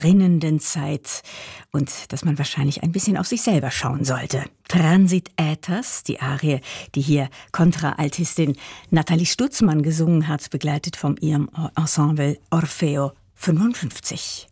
rinnenden Zeit und dass man wahrscheinlich ein bisschen auf sich selber schauen sollte. Transit Äthers, die Arie, die hier Kontraaltistin Nathalie Stutzmann gesungen hat, begleitet vom ihrem Ensemble Orfeo 55.